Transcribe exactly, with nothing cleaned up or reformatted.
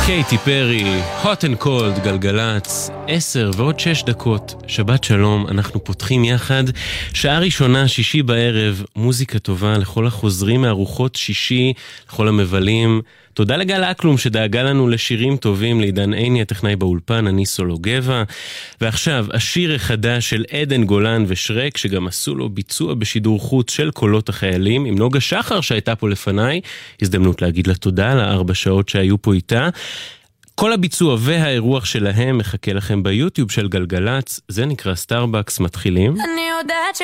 קייטי פרי, hot and cold, גלגלץ, עשר ועוד שש דקות, שבת שלום, אנחנו פותחים יחד, שעה ראשונה, שישי בערב, מוזיקה טובה לכל החוזרים מארוחות שישי, לכל המבלים, תודה לגל אקלום שדאגה לנו לשירים טובים, לעידן עיני הטכנאי באולפן, אני סולו גבע, ועכשיו השיר החדש של עדן גולן ושרק, שגם עשו לו ביצוע בשידור חוץ של קולות החיילים, עם נוגה שחר שהייתה פה לפניי, הזדמנות להגיד לה תודה על הארבע שעות שהיו פה איתה, כל הביצוע והאירוח שלהם מחכה לכם ביוטיוב של גלגלץ, זה נקרא סטארבקס, מתחילים. אני יודעת